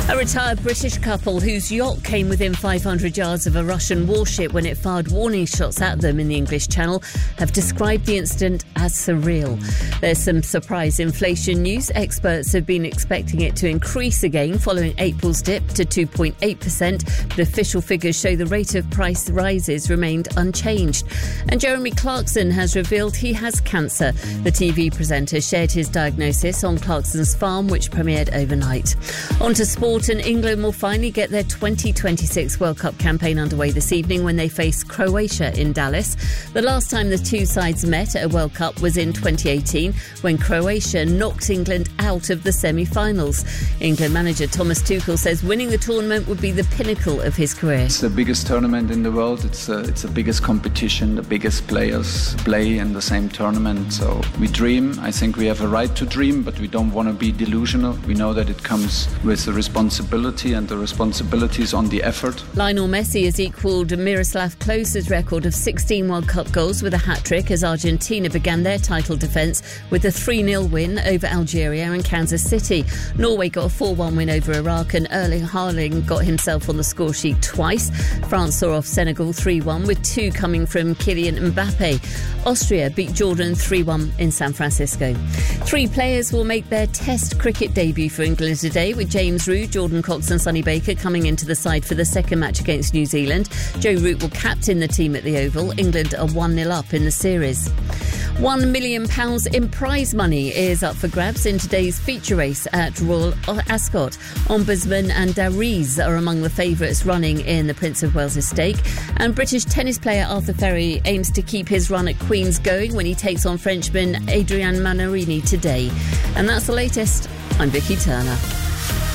A retired British couple whose yacht came within 500 yards of a Russian warship when it fired warning shots at them in the English Channel have described the incident as surreal. There's some surprise inflation news. Experts have been expecting it to increase again following April's dip to 2.8%, but official figures show the rate of price rises remained unchanged. And Jeremy Clarkson has revealed he has cancer. The TV presenter shared his diagnosis on Clarkson's Farm, which premiered overnight. On to sport, and England will finally get their 2026 World Cup campaign underway this evening when they face Croatia in Dallas. The last time the two sides met at a World Cup was in 2018 when Croatia knocked England out of the semi-finals. England manager Thomas Tuchel says winning the tournament would be the pinnacle of his career. It's the biggest tournament in the world. It's the biggest competition. The biggest players play in the same tournament. So we dream. I think we have a right to dream, but we don't want to be delusional. We know that it comes with the responsibility, and the responsibility is on the effort. Lionel Messi has equalled Miroslav Klose's record of 16 World Cup goals with a hat-trick as Argentina began their title defence with a 3-0 win over Algeria and Kansas City. Norway got a 4-1 win over Iraq, and Erling Haaland got himself on the score sheet twice. France saw off Senegal 3-1 with 2 coming from Kylian Mbappe. Austria beat Jordan 3-1 in San Francisco. 3 players will make their Test cricket debut for England today, with James Root, Jordan Cox and Sonny Baker coming into the side for the second match against New Zealand. Joe Root will captain the team at the Oval. England are 1-0 up in the series. £1 million in prize money is up for grabs in today's feature race at Royal Ascot. Ombudsman and Dariz are among the favourites running in the Prince of Wales' stake. And British tennis player Arthur Ferry aims to keep his run at Queen's going when he takes on Frenchman Adrian Manarini today. And that's the latest. I'm Vicky Turner.